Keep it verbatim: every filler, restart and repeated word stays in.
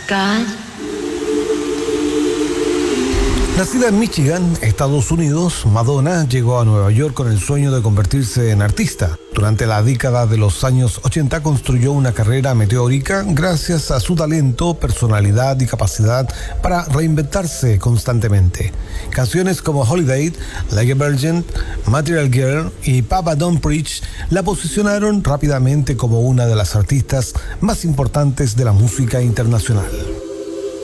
God. Nacida en Michigan, Estados Unidos, Madonna llegó a Nueva York con el sueño de convertirse en artista. Durante la década de los años ochenta construyó una carrera meteórica gracias a su talento, personalidad y capacidad para reinventarse constantemente. Canciones como Holiday, Like a Virgin, Material Girl y Papa Don't Preach la posicionaron rápidamente como una de las artistas más importantes de la música internacional.